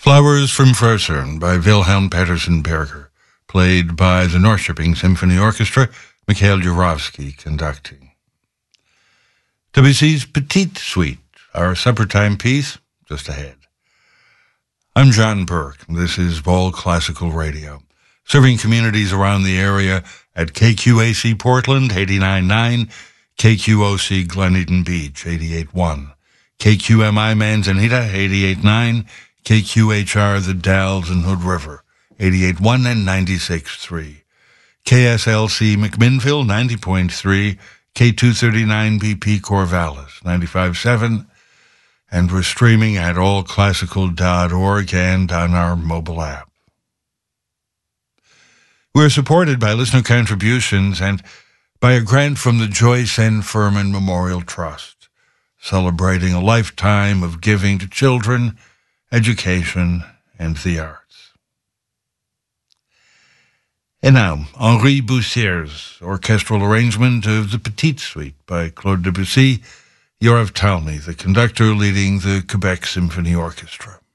Flowers from Frösern by Wilhelm Petersen Berger, played by the Norrköping Symphony Orchestra, Mikhail Jurovsky conducting. Debussy's Petite Suite, our supper time piece, just ahead. I'm John Burke. This is Vol Classical Radio, serving communities around the area at KQAC Portland, 89.9, KQOC Glen Eden Beach, 88.1, KQMI Manzanita, 88.9, KQHR The Dalles and Hood River, 88.1 and 96.3, KSLC McMinnville, 90.3, K239 BP Corvallis, 95.7, and we're streaming at allclassical.org and on our mobile app. We're supported by listener contributions and by a grant from the Joyce N. Furman Memorial Trust, celebrating a lifetime of giving to children, education, and the arts. And now, Henri Boussier's orchestral arrangement of the Petite Suite by Claude Debussy, Yorav Talmy, the conductor leading the Quebec Symphony Orchestra.